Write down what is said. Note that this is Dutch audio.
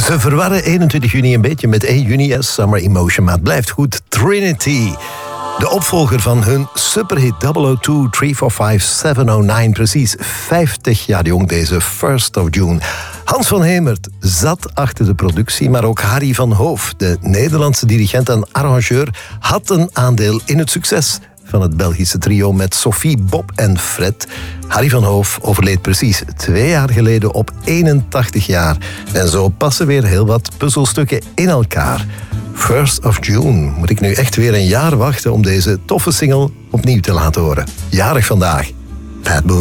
Ze verwarren 21 juni een beetje met 1 juni as Summer Emotion, maar het blijft goed. Trinity. De opvolger van hun superhit 002 345 709. Precies 50 jaar jong, deze 1st of June. Hans van Hemert zat achter de productie, maar ook Harry van Hoof, de Nederlandse dirigent en arrangeur, had een aandeel in het succes van het Belgische trio met Sophie, Bob en Fred. Harry van Hoof overleed precies 2 jaar geleden op 81 jaar. En zo passen weer heel wat puzzelstukken in elkaar. 1st of June. Moet ik nu echt weer een jaar wachten om deze toffe single opnieuw te laten horen. Jarig vandaag. Pat Boone.